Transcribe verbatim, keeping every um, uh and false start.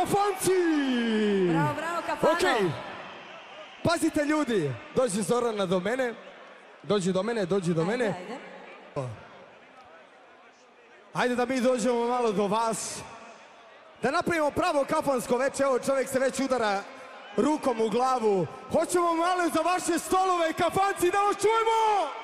kafanci! Bravo, bravo, kafano! Okej, pazite ljudi, dođi Zorana do mene, dođi do mene, dođi do mene. Ajde, ajde. Ajde da mi dođemo malo do vas. Da napravimo pravo kafansko veče, evo čovjek se već udara rukom u glavu. Hoćemo malo za vaše stolove, kafanci, da vas čujemo!